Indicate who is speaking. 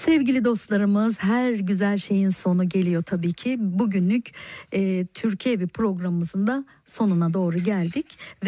Speaker 1: Sevgili dostlarımız, her güzel şeyin sonu geliyor tabii ki. Bugünlük Türkiye Evi programımızın da sonuna doğru geldik.